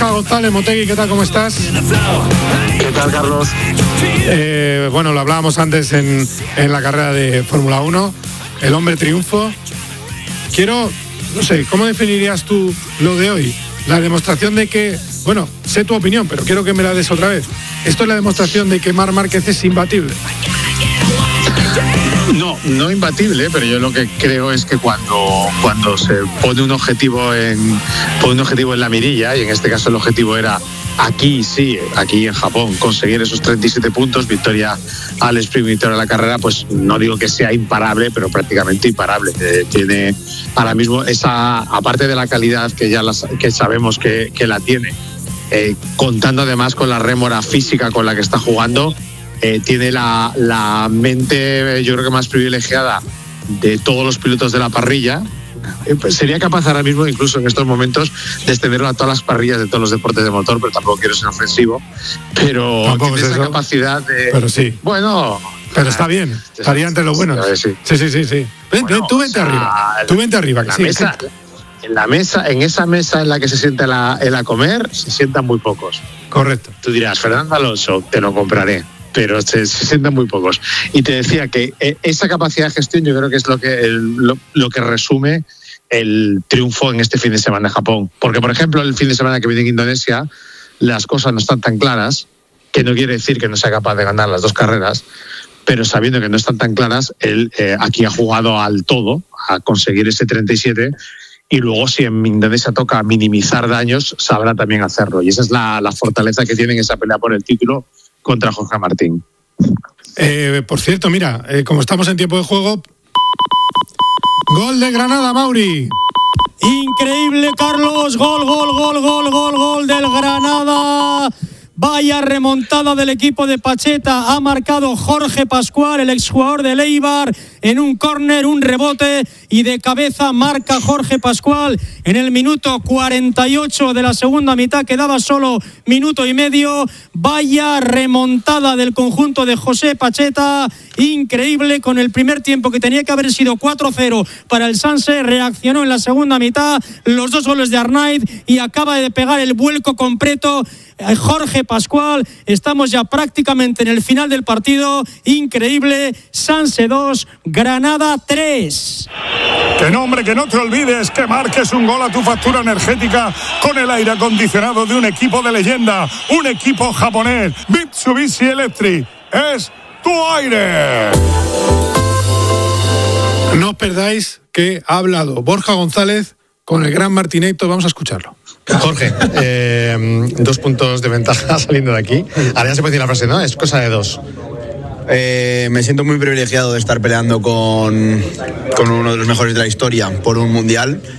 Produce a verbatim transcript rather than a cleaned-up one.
Borja González. Motegi, ¿qué tal? ¿Cómo estás? ¿Qué tal, Carlos? Eh, bueno, lo hablábamos antes en, en la carrera de Fórmula uno. El hombre triunfo. Quiero, no sé, ¿cómo definirías tú lo de hoy? La demostración de que, bueno, sé tu opinión, pero quiero que me la des otra vez. Esto es la demostración de que Marc Márquez es imbatible. No, no imbatible, pero yo lo que creo es que cuando, cuando se pone un objetivo en pone un objetivo en la mirilla, y en este caso el objetivo era aquí, sí, aquí en Japón, conseguir esos treinta y siete puntos, victoria al sprint, victoria a la carrera, pues no digo que sea imparable, pero prácticamente imparable. Eh, tiene ahora mismo esa, aparte de la calidad que ya las, que sabemos que, que la tiene, eh, contando además con la rémora física con la que está jugando, Eh, tiene la, la mente, yo creo que más privilegiada de todos los pilotos de la parrilla. Eh, pues sería capaz ahora mismo, incluso en estos momentos, de extenderlo a todas las parrillas de todos los deportes de motor, pero tampoco quiero ser ofensivo. Pero tampoco tiene es esa eso. Capacidad de... Pero sí. Bueno... Pero está bien, estaría entre los buenos. Sí, sí, sí, sí. sí. Ven, bueno, ven, tú vente o sea, arriba. Tú vente arriba. Que la sí, mesa, sí. En la mesa, en esa mesa en la que se sienta la, el a comer, se sientan muy pocos. Correcto. Tú dirás, Fernando Alonso, te lo compraré, pero se, se sientan muy pocos. Y te decía que eh, esa capacidad de gestión yo creo que es lo que, el, lo, lo que resume el triunfo en este fin de semana en Japón. Porque, por ejemplo, el fin de semana que viene en Indonesia, las cosas no están tan claras, que no quiere decir que no sea capaz de ganar las dos carreras, pero sabiendo que no están tan claras, él eh, aquí ha jugado al todo, a conseguir ese treinta y siete, y luego si en Indonesia toca minimizar daños, sabrá también hacerlo. Y esa es la, la fortaleza que tiene en esa pelea por el título contra Jorge Martín. Eh, por cierto, mira, eh, como estamos en tiempo de juego, gol de Granada, Mauri. Increíble, Carlos. Gol, gol, gol, gol, gol, gol del Granada. Vaya remontada del equipo de Pacheta. Ha marcado Jorge Pascual, el exjugador de Eibar, en un córner, un rebote, y de cabeza marca Jorge Pascual en el minuto cuarenta y ocho de la segunda mitad. Quedaba solo minuto y medio. Vaya remontada del conjunto de José Pacheta. Increíble, con el primer tiempo que tenía que haber sido cuatro cero para el Sanse, reaccionó en la segunda mitad, los dos goles de Arnaiz, y acaba de pegar el vuelco completo Jorge Pascual. Estamos ya prácticamente en el final del partido. Increíble. Sanse dos, Granada tres. Que no, hombre, que no te olvides que marques un gol a tu factura energética con el aire acondicionado de un equipo de leyenda, un equipo japonés. Mitsubishi Electric es tu aire. No os perdáis que ha hablado Borja González con el gran Martineto. Vamos a escucharlo. Jorge, eh, dos puntos de ventaja saliendo de aquí. Ahora ya se puede decir la frase, ¿no? Es cosa de dos. Eh, me siento muy privilegiado de estar peleando con, con uno de los mejores de la historia por un mundial.